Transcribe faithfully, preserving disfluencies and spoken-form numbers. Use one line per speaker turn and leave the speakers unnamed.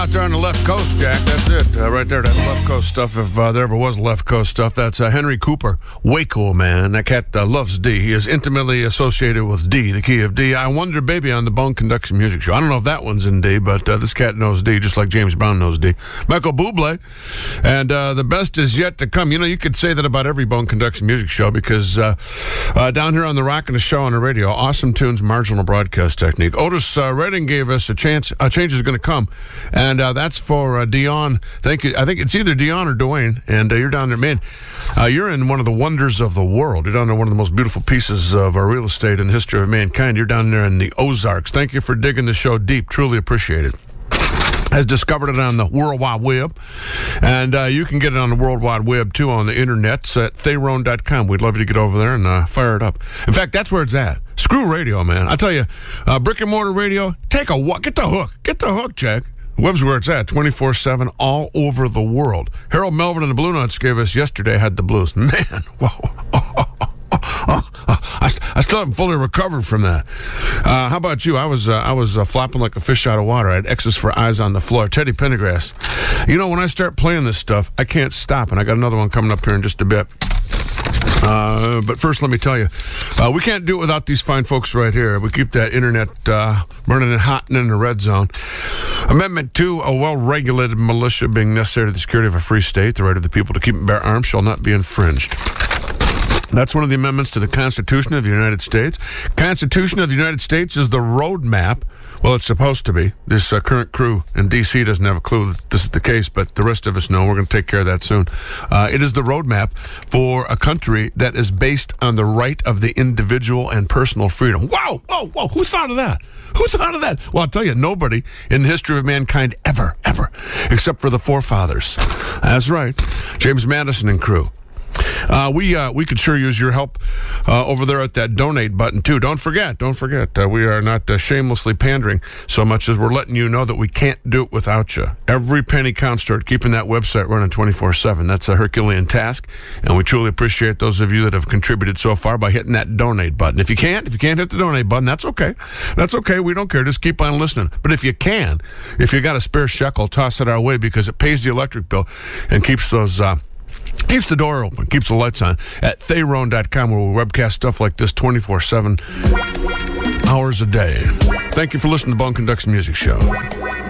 out there on the left coast, Jack. That's it. Uh, right there, that's left coast stuff. If uh, there ever was left coast stuff, that's uh, Henry Cooper. Waco, man. That cat uh, loves D. He is intimately associated with D, the key of D. I Wonder Baby on the Bone Conduction Music Show. I don't know if that one's in D, but uh, this cat knows D, just like James Brown knows D. Michael Bublé. And uh, the best is yet to come. You know, you could say that about every Bone Conduction Music Show because uh, uh, down here on the Rock and the Show on the radio, awesome tunes, marginal broadcast technique. Otis uh, Redding gave us a chance. A change is going to come. And uh, that's for uh, Dion. Thank you. I think it's either Dion or Dwayne. And uh, you're down there, man. Uh, you're in one of the wonders of the world. You're down there, one of the most beautiful pieces of our real estate in the history of mankind. You're down there in the Ozarks. Thank you for digging the show deep. Truly appreciate it. Has discovered it on the World Wide Web. And uh, you can get it on the World Wide Web, too, on the internet at Theron dot com. We'd love you to get over there and uh, fire it up. In fact, that's where it's at. Screw radio, man. I tell you, uh, brick and mortar radio, take a walk. Get the hook. Get the hook, Jack. The web's where it's at, twenty-four seven, all over the world. Harold Melvin and the Blue Notes gave us yesterday, had the blues. Man, whoa. Oh, oh, oh, oh, oh. I, I still haven't fully recovered from that. Uh, how about you? I was uh, I was uh, flopping like a fish out of water. I had X's for eyes on the floor. Teddy Pendergrass. You know, when I start playing this stuff, I can't stop, and I got another one coming up here in just a bit. Uh, but first, let me tell you, uh, we can't do it without these fine folks right here. We keep that internet uh, burning and hot and in the red zone. Amendment two, a well-regulated militia being necessary to the security of a free state, the right of the people to keep and bear arms shall not be infringed. That's one of the amendments to the Constitution of the United States. Constitution of the United States is the roadmap. Well, it's supposed to be. This uh, current crew in D C doesn't have a clue that this is the case, but the rest of us know. We're going to take care of that soon. Uh, it is the roadmap for a country that is based on the right of the individual and personal freedom. Whoa, whoa, whoa. Who thought of that? Who thought of that? Well, I'll tell you, nobody in the history of mankind ever, ever, except for the forefathers. That's right. James Madison and crew. Uh, we uh, we could sure use your help uh, over there at that donate button, too. Don't forget, don't forget, uh, we are not uh, shamelessly pandering so much as we're letting you know that we can't do it without you. Every penny counts toward keeping that website running twenty-four seven. That's a Herculean task, and we truly appreciate those of you that have contributed so far by hitting that donate button. If you can't, if you can't hit the donate button, that's okay. That's okay. We don't care. Just keep on listening. But if you can, if you got a spare shekel, toss it our way because it pays the electric bill and keeps those... Uh, Keeps the door open, keeps the lights on at Theron dot com, where we webcast stuff like this twenty-four seven hours a day. Thank you for listening to Bone Conduction Music Show.